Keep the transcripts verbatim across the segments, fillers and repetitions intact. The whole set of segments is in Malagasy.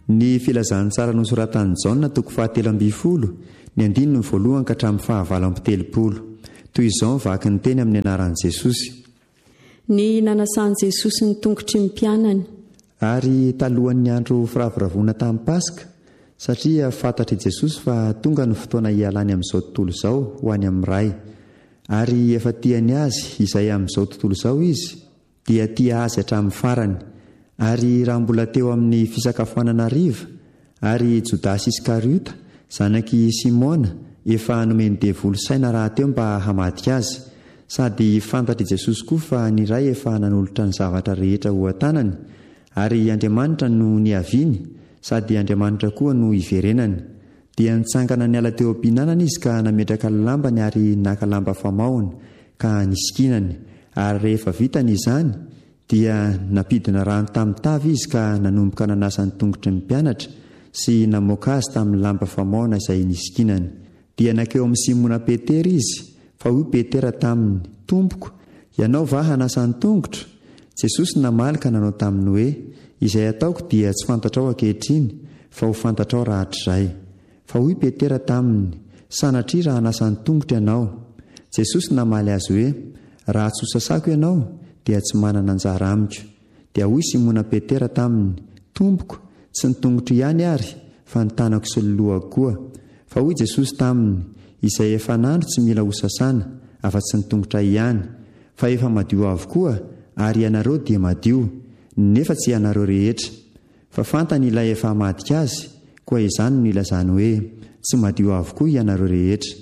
Ny filazantsara nosoratan'i Jaona toko fahatelo amby folo ny andininy voalohany ka hatramin'ny fahavalo amby telopolo. Toy izao vaky ny teny amin'ny anaran'i Jesosy. Ny nanasan'i Jesosy ny tongotry ny mpianany. Ary talohan'ny andro firavoravoana tamin'ny Paska, satria fantatry Jesosy fa tonga ny fotoana hialany amin'izao tontolo izao ho any amin'ny ray. Ary efa tiany azy izay amin'izao tontolo izao izy dia tia azy hatramin'ny farany. Ary raha mbola teo amin'ny fisakafoanana riva, ary Jodasy Iskariota, zanaky Simona, efa nomeny devoly saina raha teo mba hamaty azy. Sady fantatry Jesosy koa fa ny ray efa nanolotra ny zavatra rehetra ho an-tanany, ary Andriamanitra no niaviany, sady Andriamanitra koa no iverenany. Dia nitsangana niala teo am-pihinanana izy ka nametraka ny lambany ary naka lamba famahony ka nisikinany. Ary rehefa vitany izany dia napidina rano tamin'ny tavy izy ka nanomboka nanasa ny tongotry ny mpianatra sy namoaka azy tamin'ny lamba famahona izay nisikinany. Dia nakeo amin'ny Simona Petera izy, fa hoy Petera taminy, "Tompoko, ianao va hanasa ny tongotra?" Jesosy namaly ka nanao taminy hoe, "Izay ataoko dia tsy fantatrao ankehitriny, fa ho fantatrao rahatr'izay." Fa hoy Petera taminy, "Sanatria raha hanasa ny tongotra ianao." Jesosy namaly azy hoe, "Raha tsy ho sasako ianao dia tsy manana anjara amiko." Dia hoy Simona Petera taminy, "Tompoko, tsy ny tongotra ihany ary, fa ny tanako sy ny lohako koa." Fa hoy Jesosy taminy, "Izay efa nandro tsy mila ho sasana, afa-tsy ny tongotra ihany, fa efa madio avokoa, ary ianareo dia madio, nefa tsy ianareo rehetra. Fa fantany ilay efa madika azy, koa izany no ilazany hoe tsy madio avokoa ianareo rehetra."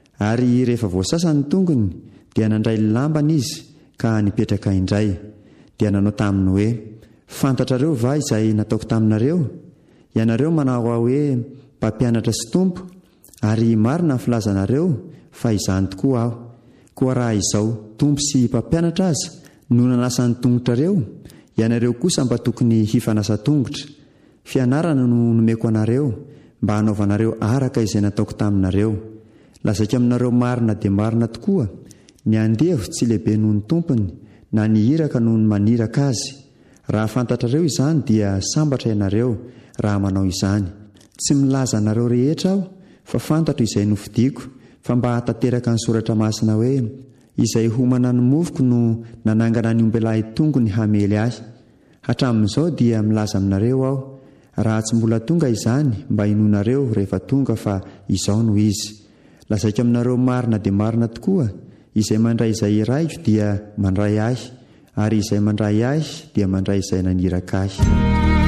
Ary rehefa voasasa ny tongony dia nandray lambany izy ka nipetraka indray. Dia nanao taminy hoe, "Fantatrareo va izay nataoko taminareo? Ianareo manao aho hoe mpampianatra sy tompo, ary marina ny filazanareo fa izany tokoa aho. Koa raha izao tompo sy mpampianatra aza no nanasa ny tongotrareo, ianareo kosa mba tokony hifanasa tongotra. Fianarana no nomeko anareo mba hanaovanareo araka izay nataoko taminareo. Lazaiko aminareo marina dia marina tokoa, ny andevo tsy lehibe noho ny tompony, na ny hiraka noho ny maniraka azy. Raha fantatrareo izany dia sambatra ianareo raha manao izany. Tsy milaza anareo rehetra aho, fa fantatro izay nofidiako, fa mba hatateraka ny soratra masina hoe, izay homana ny mofoko no nanangana ny ombelahy tongony hamely ahy. Hatramin'izao dia milaza aminareo aho, raha tsy mbola tonga izany mba hinonareo rehefa tonga, fa izao no izy. Lazaiko aminareo marina dia marina tokoa, izay mandray izay iraiko dia mandray ahy, ary izay mandray ahy dia mandray izay naniraka ahy."